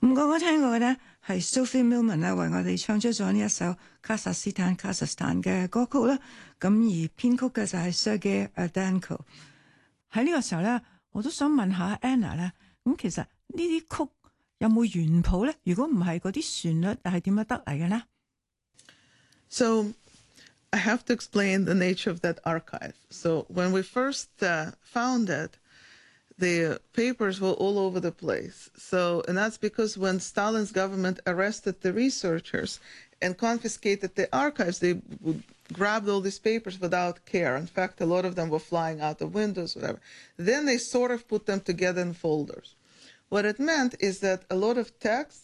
唔過我聽過嘅呢係 Sophie Millman 咧為我哋唱出咗呢一首卡薩斯坦嘅歌曲啦，咁而編曲嘅就係 Sergei Adanko。喺呢個時候咧，我都想問下 Anna 咧，咁其實呢啲曲有冇原譜咧？如果唔係嗰啲旋律，係點樣得嚟嘅呢？ So I have to explain the nature of that archive. So when we first found it, the papers were all over the place. And that's because when Stalin's government arrested the researchers and confiscated the archives, they grabbed all these papers without care. In fact, a lot of them were flying out of windows, whatever. Then they sort of put them together in folders. What it meant is that a lot of texts